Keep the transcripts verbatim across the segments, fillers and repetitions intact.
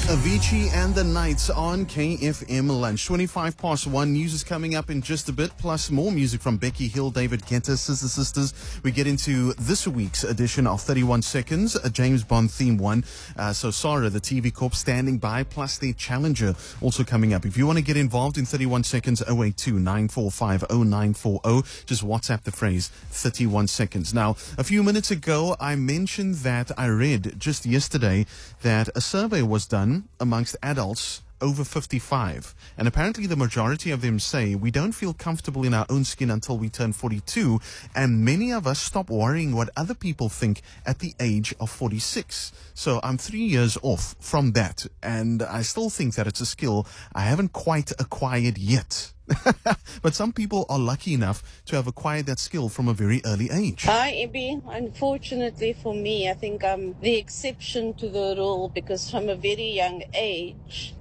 Avicii and the Knights on K F M Lunch. twenty-five past one. News is coming up in just a bit, plus more music from Becky Hill, David Guetta, Sister Sisters. We get into this week's edition of thirty-one seconds, a James Bond theme one. Uh, so Sarah, the T V Corp, standing by, plus the Challenger also coming up. If you want to get involved in thirty-one seconds, oh eight two, nine four five, oh nine four oh. Just WhatsApp the phrase thirty-one seconds. Now, a few minutes ago, I mentioned that I read just yesterday that a survey was done amongst adults over fifty-five, and apparently the majority of them say we don't feel comfortable in our own skin until we turn forty-two, and many of us stop worrying what other people think at the age of forty-six. So I'm three years off from that, and I still think that it's a skill I haven't quite acquired yet. But some people are lucky enough to have acquired that skill from a very early age. Hi, Ibby. Unfortunately for me, I think I'm the exception to the rule, because from a very young age,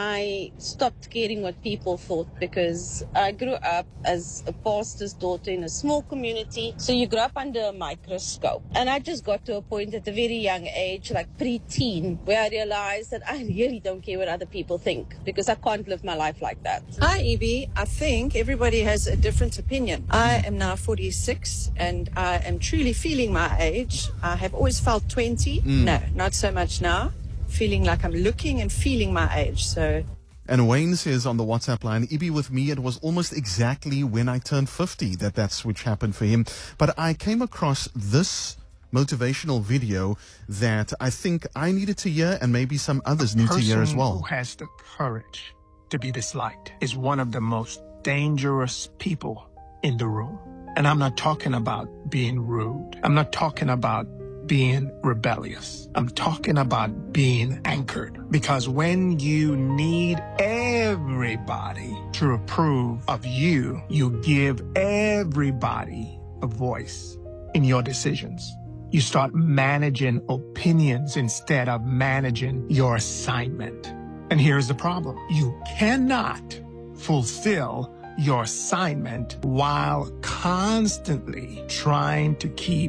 I stopped caring what people thought, because I grew up as a pastor's daughter in a small community. So you grow up under a microscope. And I just got to a point at a very young age, like pre-teen, where I realized that I really don't care what other people think, because I can't live my life like that. Hi, Ibby. I think everybody has a different opinion. I am now forty-six and I am truly feeling my age. I have always felt twenty. Mm. No, not so much now. Feeling like I'm looking and feeling my age. So. And Wayne says on the WhatsApp line, Ibby, with me, it was almost exactly when I turned fifty that that switch happened for him. But I came across this motivational video that I think I needed to hear, and maybe some others need to hear as well. Who has the courage to be disliked is one of the most dangerous people in the room. And I'm not talking about being rude. I'm not talking about being rebellious. I'm talking about being anchored. Because when you need everybody to approve of you, you give everybody a voice in your decisions. You start managing opinions instead of managing your assignment. And here's the problem. You cannot fulfill your assignment while constantly trying to keep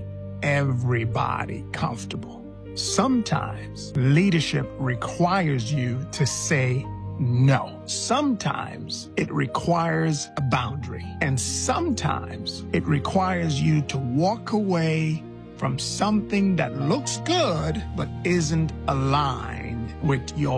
everybody comfortable. Sometimes leadership requires you to say no. Sometimes it requires a boundary. And sometimes it requires you to walk away from something that looks good but isn't aligned with your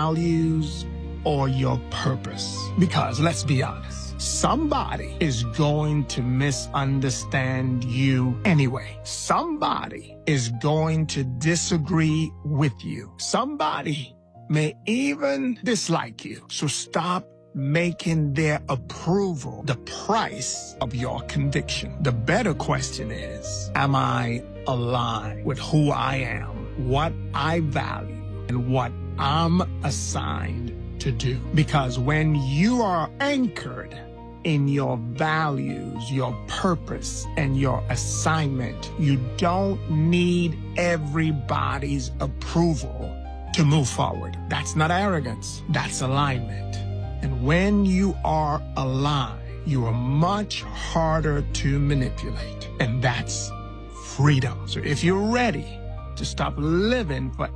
values or your purpose. Because let's be honest, somebody is going to misunderstand you anyway. Somebody is going to disagree with you. Somebody may even dislike you. So stop making their approval the price of your conviction. The better question is, am I aligned with who I am, what I value, and what I'm assigned to do? Because when you are anchored in your values, your purpose, and your assignment, you don't need everybody's approval to move forward. That's not arrogance. That's alignment. And when you are aligned, you are much harder to manipulate. And that's freedom. So if you're ready to stop living for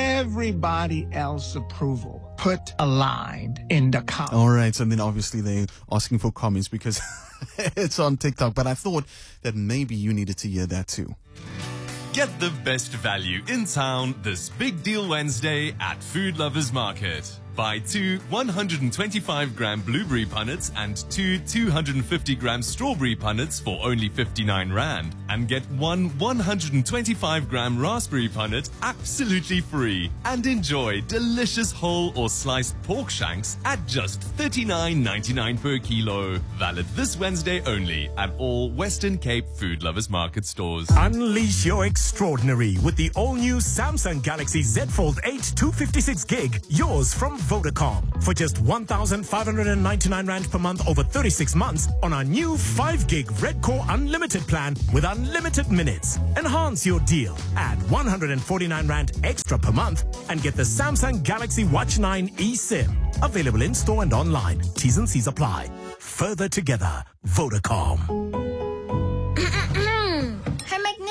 everybody else's approval, put aligned in the comments. All right. And then obviously they're asking for comments because it's on TikTok. But I thought that maybe you needed to hear that too. Get the best value in town this Big Deal Wednesday at Food Lovers Market. Buy two one hundred twenty-five gram blueberry punnets and two two hundred fifty gram strawberry punnets for only fifty-nine rand. And get one one hundred twenty-five gram raspberry punnet absolutely free. And enjoy delicious whole or sliced pork shanks at just thirty-nine ninety-nine per kilo. Valid this Wednesday only at all Western Cape Food Lovers Market stores. Unleash your extraordinary with the all-new Samsung Galaxy Z Fold eight two fifty-six gig. Yours from Vodacom for just one thousand five hundred ninety-nine rand per month over thirty-six months on our new five gig Red Core Unlimited plan with unlimited minutes. Enhance your deal. Add one hundred forty-nine rand extra per month and get the Samsung Galaxy Watch nine eSIM. Available in store and online. T's and C's apply. Further together, Vodacom. Her magnificent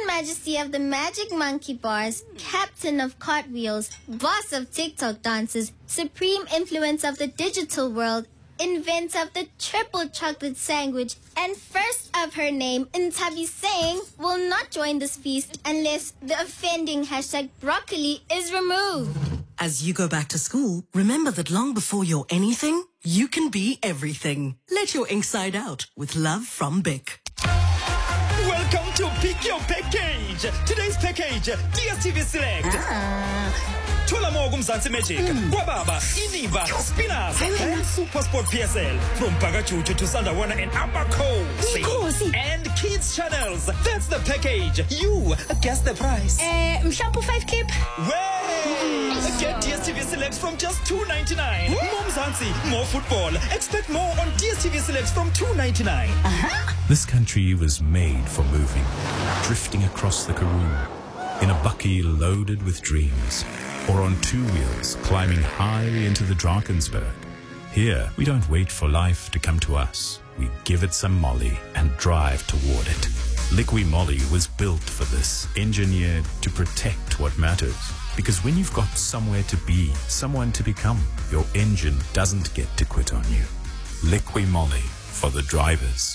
Majesty of the Magic Monkey Bars, Captain of Cartwheels, Boss of TikTok Dances, Supreme Influence of the Digital World, Inventor of the Triple Chocolate Sandwich, and first of her name, Ntabi Singh, will not join this feast unless the offending hashtag broccoli is removed. As you go back to school, remember that long before you're anything, you can be everything. Let your ink side out with love from Bic. Welcome to Pick Your Package. Today's package, D S T V Select. Ah. Thola mo kumzansi Magic. Kwababa, Iniba, Spinners, and Super Sport P S L. From Bagachuchu to Sandawana and Abakosi. And Kids Channels. That's the package. You guess the price. Eh, Mshampu five kip. Way! Get D S T V Select from just two ninety-nine. More Mzansi, more football. Expect more on D S T V Select from two ninety-nine. Uh-huh. This country was made for moving, drifting across the Karoo, in a bucky loaded with dreams, or on two wheels climbing high into the Drakensberg. Here, we don't wait for life to come to us. We give it some Molly and drive toward it. Liqui Moly was built for this, engineered to protect what matters. Because when you've got somewhere to be, someone to become, your engine doesn't get to quit on you. Liqui Moly for the drivers.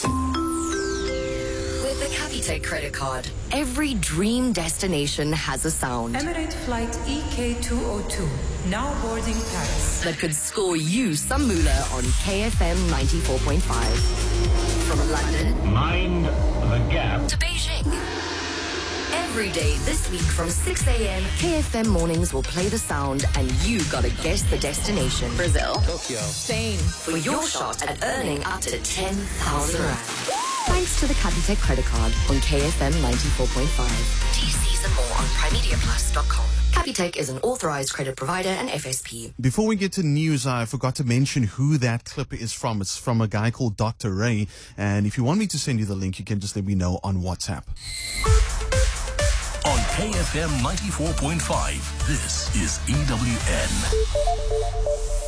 With the Capitec credit card, every dream destination has a sound. Emirates flight E K two oh two, now boarding Paris. That could score you some moolah on K F M ninety-four point five. From London, mind the gap, to Beijing. Every day this week from six a.m., K F M Mornings will play the sound and you gotta guess the destination. Brazil, Tokyo, Spain, for your shot at earning up to ten thousand rand. Thanks to the Capitec credit card on K F M ninety-four point five. T Cs and more on primedia plus dot com. Capitec is an authorized credit provider and F S P. Before we get to news, I forgot to mention who that clip is from. It's from a guy called Doctor Ray. And if you want me to send you the link, you can just let me know on WhatsApp. On K F M ninety-four point five, this is E W N.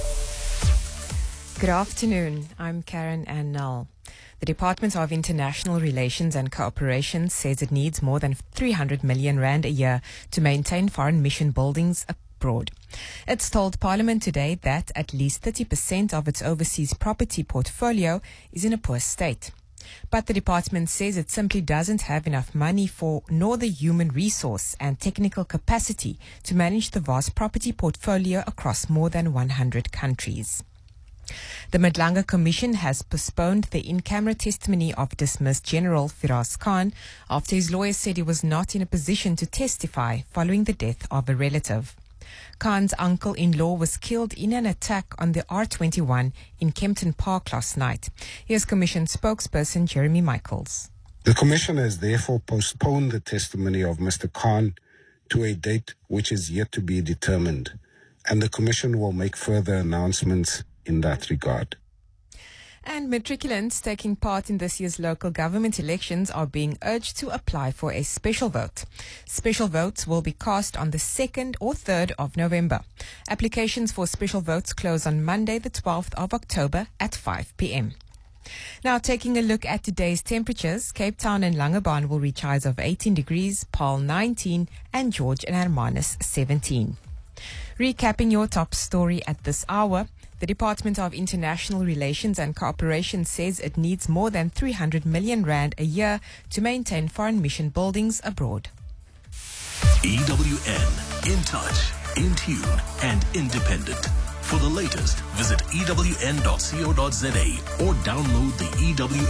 Good afternoon. I'm Karen Ann Null. The Department of International Relations and Cooperation says it needs more than three hundred million rand a year to maintain foreign mission buildings abroad. It's told Parliament today that at least thirty percent of its overseas property portfolio is in a poor state. But the department says it simply doesn't have enough money for nor the human resource and technical capacity to manage the vast property portfolio across more than one hundred countries. The Madlanga Commission has postponed the in-camera testimony of dismissed General Firas Khan after his lawyer said he was not in a position to testify following the death of a relative. Khan's uncle-in-law was killed in an attack on the R twenty-one in Kempton Park last night. Here's Commission spokesperson Jeremy Michaels. The Commission has therefore postponed the testimony of Mister Khan to a date which is yet to be determined, and the Commission will make further announcements in that regard. And matriculants taking part in this year's local government elections are being urged to apply for a special vote. Special votes will be cast on the second or third of November. Applications for special votes close on Monday, the twelfth of October at five p.m. Now, taking a look at today's temperatures, Cape Town and Langebaan will reach highs of eighteen degrees, Paarl nineteen, and George and Hermanus seventeen. Recapping your top story at this hour, the Department of International Relations and Cooperation says it needs more than three hundred million rand a year to maintain foreign mission buildings abroad. E W N, in touch, in tune, and independent. For the latest, visit E W N dot co dot za or download the E W